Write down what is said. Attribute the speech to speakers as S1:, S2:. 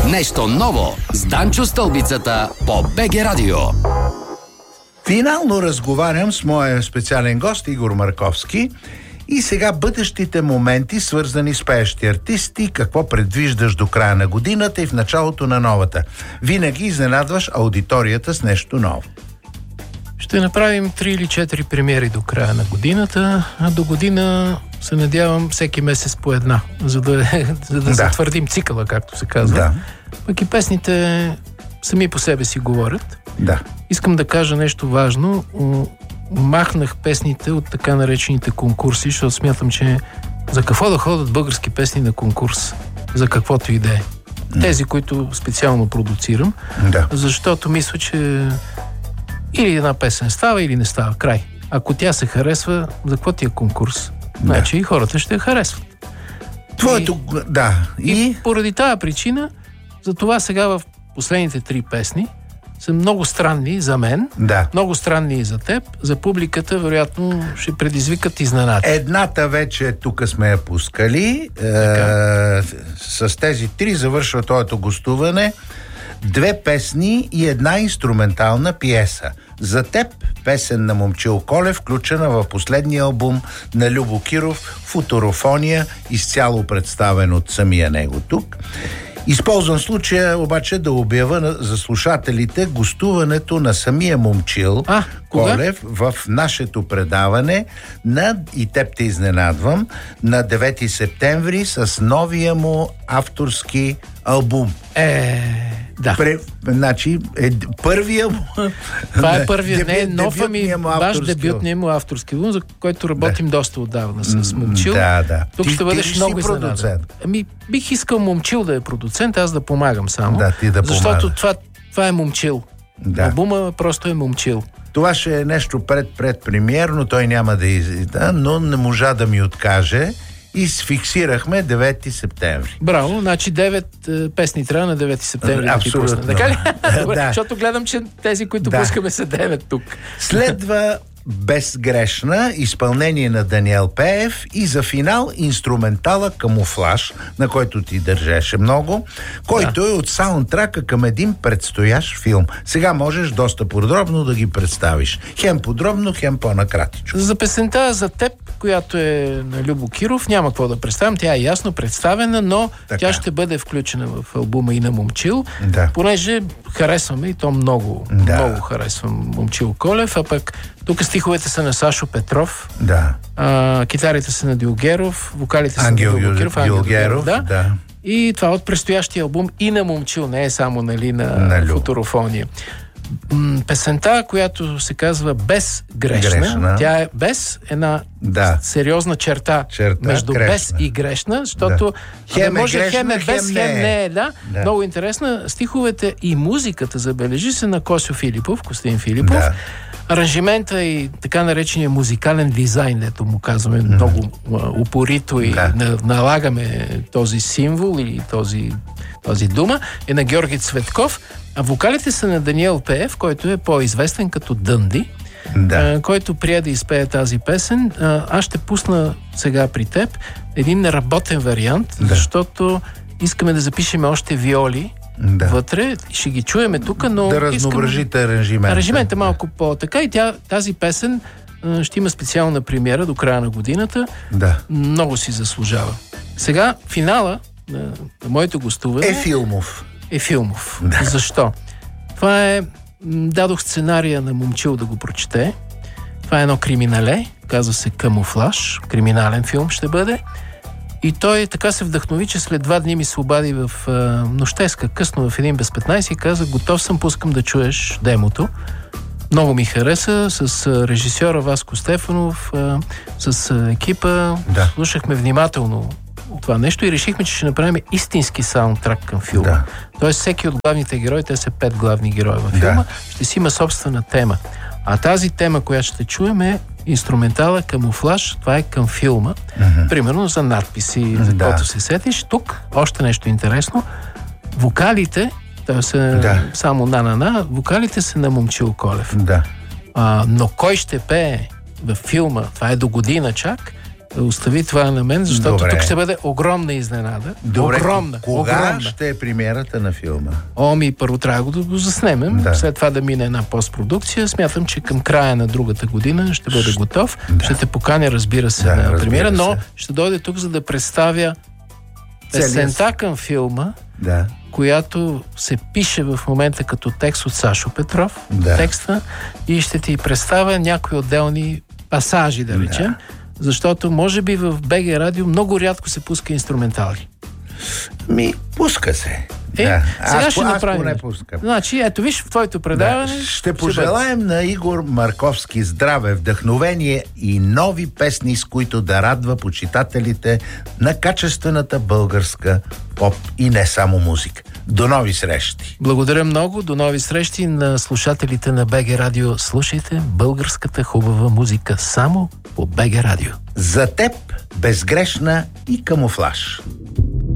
S1: Нещо ново с Данчо Стълбицата по БГ Радио.
S2: Финално разговарям с моя специален гост Игор Марковски. И сега бъдещите моменти, свързани с пеещи артисти, какво предвиждаш до края на годината и в началото на новата. Винаги изненадваш аудиторията с нещо ново.
S3: Ще направим 3 или 4 премиери до края на годината, а до година се надявам всеки месец по една, за да затвърдим цикъла, както се казва.
S2: Да.
S3: Пък и песните сами по себе си говорят.
S2: Да.
S3: Искам да кажа нещо важно. Махнах песните от така наречените конкурси, защото смятам, че за какво да ходят български песни на конкурс? За каквото и да е. Тези, които специално продуцирам.
S2: Да.
S3: Защото мисля, че или една песен става, или не става. Край. Ако тя се харесва, за какво ти е конкурс? Значи и хората ще я харесват.
S2: Твоето... Да.
S3: И поради тази причина, затова сега в последните 3 песни са много странни за мен, много странни и за теб. За публиката, вероятно, ще предизвикат изненади.
S2: Едната вече тук сме я пускали. С тези 3 завършва твоето гостуване. 2 песни и една инструментална пиеса. За теб, песен на Момчил Колев, включена в последния албум на Любо Киров, Футурофония, изцяло представен от самия него тук. Използвам случая обаче да обява за слушателите гостуването на самия Момчил Колев в нашето предаване и теб те изненадвам, на 9 септември с новия му авторски албум.
S3: Да.
S2: Значи, първия му...
S3: Това е първия, не е нов, ваш дебютния му авторски албум, за който работим доста отдавна с Момчил.
S2: Да.
S3: Тук ще бъдеш много изненадан. Бих искал Момчил да е продуцент, аз да помагам само.
S2: Да, ти да помагаш.
S3: Защото това е Момчил. Да. Албума просто е Момчил.
S2: Това ще е нещо предпремиерно, той няма да излиза, но не можа да ми откаже. И сфиксирахме 9 септември.
S3: Браво, значи 9 песни трябва на 9 септември.
S2: Абсолютно.
S3: Така ли? Да. Защото гледам, че тези, които пускаме, са 9 тук.
S2: Следва Безгрешна, изпълнение на Даниел Пеев и за финал инструментала Камуфлаж, на който ти държеше много, който е от саундтрака към един предстоящ филм. Сега можеш доста подробно да ги представиш. Хем подробно, хем по-накратичко.
S3: За песента за теб, която е на Любо Киров, няма какво да представям. Тя е ясно представена, но тя ще бъде включена в албума и на Момчил, понеже харесваме и то много харесвам Момчил Колев, а пък тук стиховете са на Сашо Петров, китарите са на Дилгеров, вокалите са на Дилгеров, и това от предстоящия албум и на Момчил, не е само на Футурофония. Песента, която се казва Безгрешна, тя е без една сериозна черта между грешна. Без и грешна, защото хем е без, хем не е. Много интересна. Стиховете и музиката, забележи, се на Костин Филипов. Аранжимента и така наречения музикален дизайн, ето му казваме много упорито и налагаме този символ и този дума, е на Георги Цветков, а вокалите са на Даниел Пеев, който е по-известен като Дънди, който прие да изпее тази песен. Аз ще пусна сега при теб един неработен вариант, защото искаме да запишем още виоли вътре, ще ги чуеме тук, но
S2: да разнообразите аранжимента.
S3: Аранжимента малко по-така и тази песен ще има специална премиера до края на годината. Много си заслужава. Сега финала на моето гостуване е филмов. Защо? Това е... Дадох сценария на Момчил да го прочете. Това е едно криминале, казва се Камуфлаж, криминален филм ще бъде. И той така се вдъхнови, че след 2 дни ми се обади в нощеска, късно в 1 без 15 и каза: готов съм, пускам да чуеш демото. Много ми хареса, с режисьора Васко Стефанов, с екипа. Слушахме внимателно това нещо и решихме, че ще направим истински саундтрак към филма. Тоест всеки от главните герои, те са 5 главни герои във филма, ще си има собствена тема. А тази тема, която ще чуем, е инструментала Камуфлаж. Това е към филма. Примерно за надписи, за който се сетиш. Тук още нещо интересно. Вокалите, те са само на-на-на, вокалите са на Момчил Колев. Но кой ще пее във филма, това е до година чак, остави това на мен, защото тук ще бъде огромна изненада.
S2: Добре,
S3: огромна.
S2: Ще е премиерата на филма?
S3: Първо трябва да го заснемем, след това да мине една постпродукция. Смятам, че към края на другата година ще бъде готов. Ще те поканя, разбира се, на премиера, но ще дойде тук, за да представя песента към филма, която се пише в момента като текст от Сашо Петров, текста, и ще ти представя някои отделни пасажи, да речем, защото може би в БГ Радио много рядко се пуска инструментали.
S2: Пуска се.
S3: Сега ще направим.
S2: Аз поне пускам.
S3: Значи, ето виж, в твоето предаване...
S2: Ще пожелаем на Игор Марковски здраве, вдъхновение и нови песни, с които да радва почитателите на качествената българска поп и не само музика. До нови срещи!
S3: Благодаря много. До нови срещи на слушателите на БГ Радио. Слушайте българската хубава музика само по БГ Радио.
S2: За теб безгрешна и камуфлаж.